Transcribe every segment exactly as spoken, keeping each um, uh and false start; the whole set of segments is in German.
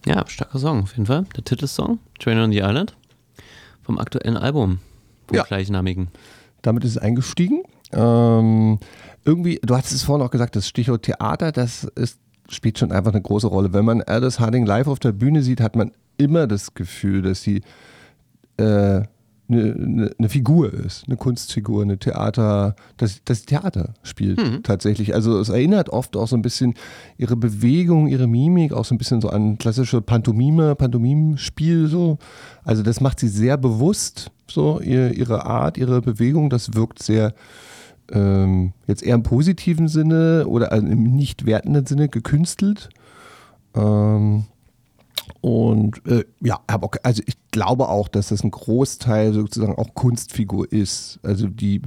Ja, starker Song auf jeden Fall. Der Titelsong, Train on the Island, vom aktuellen Album, vom Ja. gleichnamigen. Damit ist es eingestiegen. Ähm, irgendwie, du hattest es vorhin auch gesagt, das Stichwort Theater, das ist, spielt schon einfach eine große Rolle. Wenn man Aldous Harding live auf der Bühne sieht, hat man immer das Gefühl, dass sie äh, eine, eine, eine Figur ist, eine Kunstfigur, eine Theater, dass das Theater spielt Mhm. tatsächlich. Also es erinnert oft auch so ein bisschen ihre Bewegung, ihre Mimik, auch so ein bisschen so an klassische Pantomime, Pantomimenspiel so. Also das macht sie sehr bewusst, so ihr, ihre Art, ihre Bewegung, das wirkt sehr ähm, jetzt eher im positiven Sinne oder also im nicht wertenden Sinne gekünstelt. Ähm, Und äh, ja, aber auch, also ich glaube auch, dass das ein Großteil sozusagen auch Kunstfigur ist. Also die,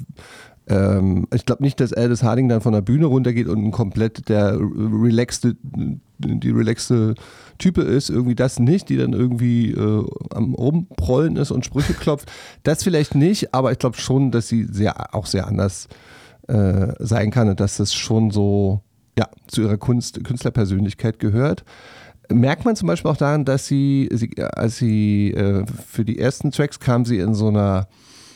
ähm, ich glaube nicht, dass Aldous Harding dann von der Bühne runtergeht und ein komplett der relaxte, die relaxte Type ist, irgendwie das nicht, die dann irgendwie äh, am Rumprollen ist und Sprüche klopft. Das vielleicht nicht, aber ich glaube schon, dass sie sehr, auch sehr anders äh, sein kann und dass das schon so ja, zu ihrer Kunst, Künstlerpersönlichkeit gehört. Merkt man zum Beispiel auch daran, dass sie, sie als sie äh, für die ersten Tracks kam sie in so einer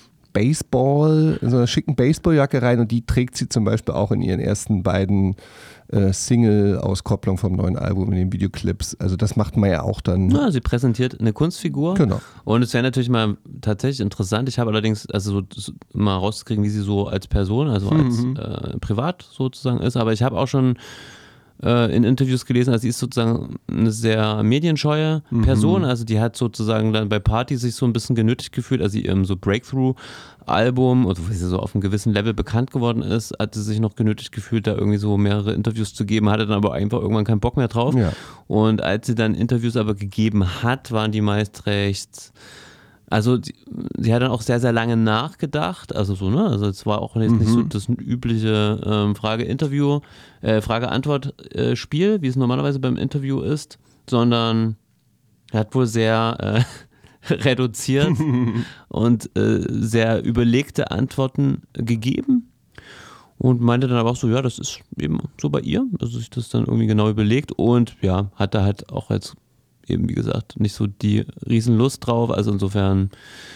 Baseball, in so einer schicken Baseballjacke rein und die trägt sie zum Beispiel auch in ihren ersten beiden äh, Single-Auskopplungen vom neuen Album in den Videoclips. Also das macht man ja auch dann. Ja, sie präsentiert eine Kunstfigur. Genau. Und es wäre natürlich mal tatsächlich interessant. Ich habe allerdings also so, so mal rauszukriegen, wie sie so als Person, also als Mhm. äh, privat sozusagen ist. Aber ich habe auch schon äh, in Interviews gelesen, also sie ist sozusagen eine sehr medienscheue Person. Also die hat sozusagen dann bei Partys sich so ein bisschen genötigt gefühlt, also ihrem so Breakthrough-Album, also wo sie so auf einem gewissen Level bekannt geworden ist, hat sie sich noch genötigt gefühlt, da irgendwie so mehrere Interviews zu geben, hatte dann aber einfach irgendwann keinen Bock mehr drauf. Ja. Und als sie dann Interviews aber gegeben hat, waren die meist recht, also die, sie hat dann auch sehr, sehr lange nachgedacht, also so, ne, also es war auch jetzt nicht so das übliche ähm, Frage-Interview, äh, Frage-Antwort-Spiel, wie es normalerweise beim Interview ist, sondern er hat wohl sehr äh, reduziert und äh, sehr überlegte Antworten gegeben und meinte dann aber auch so, ja, das ist eben so bei ihr, also sich das dann irgendwie genau überlegt und ja, hat da halt auch jetzt eben, wie gesagt, nicht so die Riesenlust drauf, also insofern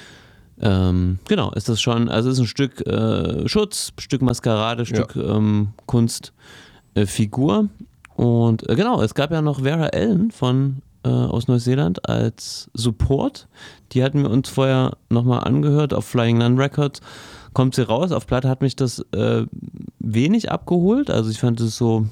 ähm, genau, ist das schon, also ist ein Stück äh, Schutz, Stück Maskerade, Stück Ja. ähm, Kunstfigur äh, und äh, genau, es gab ja noch Vera Ellen von äh, aus Neuseeland als Support, die hatten wir uns vorher nochmal angehört auf Flying Nun Records, kommt sie raus, auf Platte hat mich das äh, wenig abgeholt, also ich fand es so,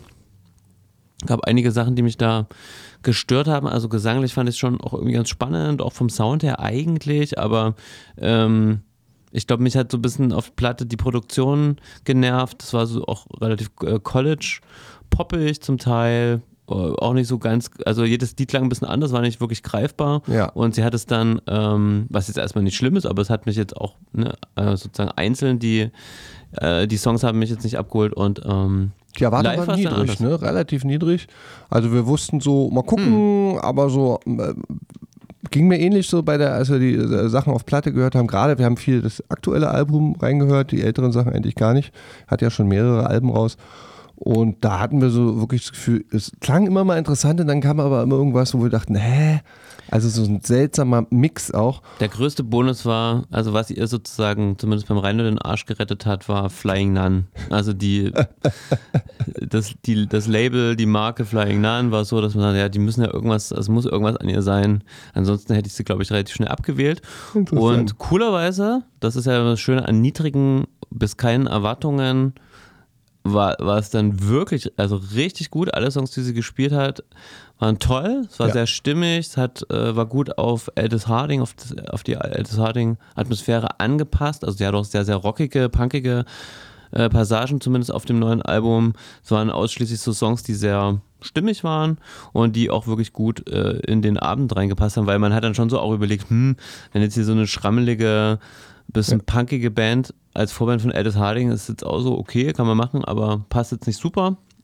gab einige Sachen, die mich da gestört haben, also gesanglich fand ich es schon auch irgendwie ganz spannend, auch vom Sound her eigentlich, aber ähm, ich glaube, mich hat so ein bisschen auf Platte die Produktion genervt, das war so auch relativ äh, College-poppig zum Teil, äh, auch nicht so ganz, also jedes Lied klang ein bisschen anders, war nicht wirklich greifbar Ja. und sie hat es dann, ähm, was jetzt erstmal nicht schlimm ist, aber es hat mich jetzt auch ne, äh, sozusagen einzeln, die, äh, die Songs haben mich jetzt nicht abgeholt und ähm, Die Erwartung live war war's dann niedrig, anders. ne? Relativ niedrig. Also wir wussten so, mal gucken, aber so äh, ging mir ähnlich so bei der, als wir die äh, Sachen auf Platte gehört haben. Gerade, wir haben viel das aktuelle Album reingehört, die älteren Sachen eigentlich gar nicht. Hat ja schon mehrere Alben raus. Und da hatten wir so wirklich das Gefühl, es klang immer mal interessant und dann kam aber immer irgendwas, wo wir dachten, hä? Also so ein seltsamer Mix auch. Der größte Bonus war, also was ihr sozusagen zumindest beim Rheinland den Arsch gerettet hat, war Flying Nun. Also die, das, die, das Label, die Marke Flying Nun war so, dass man sagt, ja, die müssen ja irgendwas, es muss irgendwas an ihr sein. Ansonsten hätte ich sie, glaube ich, relativ schnell abgewählt. Und coolerweise, das ist ja das Schöne an niedrigen bis keinen Erwartungen, war, war es dann wirklich, also richtig gut. Alle Songs, die sie gespielt hat, waren toll. Es war Ja. sehr stimmig. Es hat, äh, war gut auf Aldous Harding, auf, das, auf die Aldous Harding Atmosphäre angepasst. Also sie hat auch sehr, sehr rockige, punkige äh, Passagen, zumindest auf dem neuen Album. Es waren ausschließlich so Songs, die sehr stimmig waren und die auch wirklich gut äh, in den Abend reingepasst haben, weil man hat dann schon so auch überlegt, hm, wenn jetzt hier so eine schrammelige, bisschen ja. punkige Band als Vorband von Aldous Harding ist jetzt auch so okay, kann man machen, aber passt jetzt nicht super.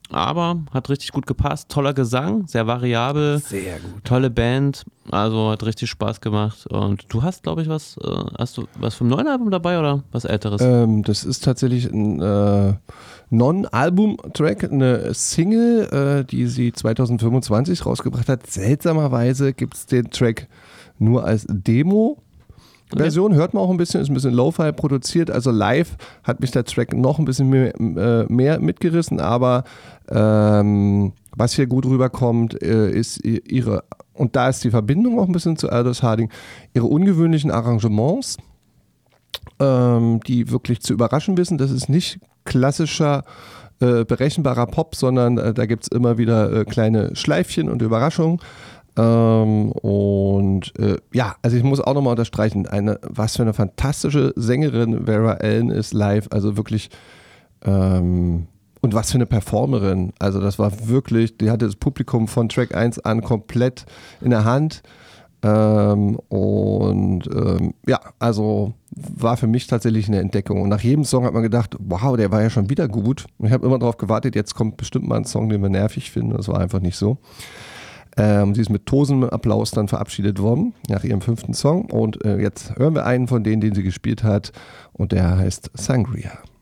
aber hat richtig gut gepasst. Toller Gesang, sehr variabel. Sehr gut. Tolle Band, also hat richtig Spaß gemacht. Und du hast, glaube ich, was, äh, hast du was vom neuen Album dabei oder was Älteres? Ähm, das ist tatsächlich ein äh, Non-Album-Track, eine Single, äh, die sie zwanzig fünfundzwanzig rausgebracht hat. Seltsamerweise gibt es den Track nur als Demo. Version hört man auch ein bisschen, ist ein bisschen Lo-Fi produziert, also live hat mich der Track noch ein bisschen mehr, äh, mehr mitgerissen, aber ähm, was hier gut rüberkommt, äh, ist ihre, und da ist die Verbindung auch ein bisschen zu Aldous Harding, ihre ungewöhnlichen Arrangements, ähm, die wirklich zu überraschen wissen. Das ist nicht klassischer äh, berechenbarer Pop, sondern äh, da gibt es immer wieder äh, kleine Schleifchen und Überraschungen. Ähm, und äh, ja, also ich muss auch nochmal unterstreichen, eine, was für eine fantastische Sängerin Vera Ellen ist live, also wirklich ähm, und was für eine Performerin, also das war wirklich, die hatte das Publikum von Track eins an komplett in der Hand ähm, und ähm, ja, also war für mich tatsächlich eine Entdeckung und nach jedem Song hat man gedacht, wow, der war ja schon wieder gut und ich habe immer darauf gewartet, jetzt kommt bestimmt mal ein Song, den wir nervig finden, das war einfach nicht so. Ähm, sie ist mit tosendem Applaus dann verabschiedet worden nach ihrem fünften Song und äh, jetzt hören wir einen von denen, den sie gespielt hat und der heißt Sangria.